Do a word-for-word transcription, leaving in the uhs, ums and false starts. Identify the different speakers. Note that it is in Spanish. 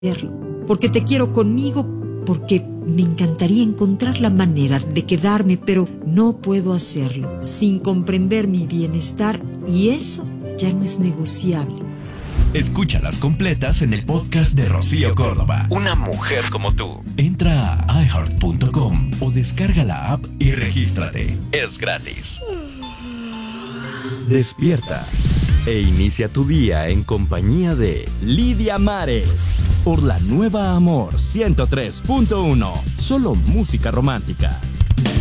Speaker 1: hacerlo, porque te quiero conmigo, porque me encantaría encontrar la manera de quedarme, pero no puedo hacerlo sin comprender mi bienestar, y eso ya no es negociable.
Speaker 2: Escúchalas completas en el podcast de Rocío Córdoba, Una Mujer Como Tú. Entra a i heart punto com o descarga la app y regístrate. Es gratis. Despierta e inicia tu día en compañía de Lidia Mares por la Nueva Amor ciento tres punto uno. Solo música romántica.